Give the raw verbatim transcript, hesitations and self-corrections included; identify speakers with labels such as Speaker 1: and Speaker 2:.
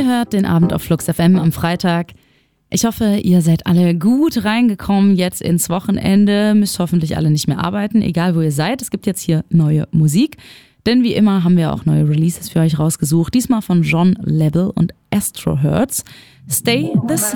Speaker 1: Ihr hört den Abend auf Flux F M am Freitag. Ich hoffe, ihr seid alle gut reingekommen jetzt ins Wochenende. Müsst hoffentlich alle nicht mehr arbeiten, egal wo ihr seid. Es gibt jetzt hier neue Musik. Denn wie immer haben wir auch neue Releases für euch rausgesucht. Diesmal von John Level und Astro Hertz. Stay the same.